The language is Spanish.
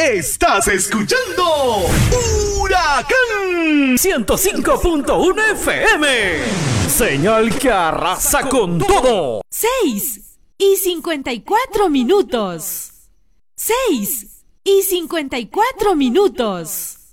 Estás escuchando Huracán 105.1 FM. Señal que arrasa con todo. 6:54. 6:54.